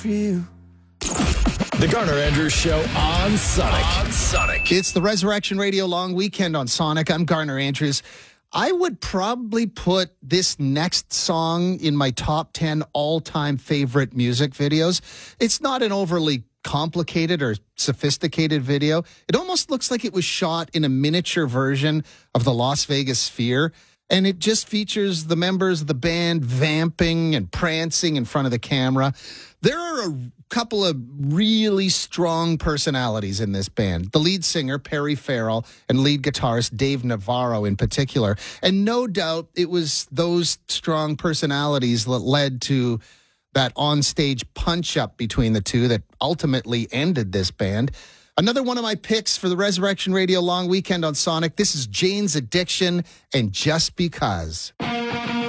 The Garner Andrews Show on Sonic. It's the Resurrection Radio Long Weekend on Sonic. I'm Garner Andrews. I would probably put this next song in my top 10 all-time favorite music videos. It's not an overly complicated or sophisticated video. It almost looks like it was shot in a miniature version of the Las Vegas Sphere. And it just features the members of the band vamping and prancing in front of the camera. There are a couple of really strong personalities in this band. The lead singer, Perry Farrell, and lead guitarist Dave Navarro in particular. And no doubt it was those strong personalities that led to that onstage punch-up between the two that ultimately ended this band. Another one of my picks for the Resurrection Radio Long Weekend on Sonic. This is Jane's Addiction and Just Because.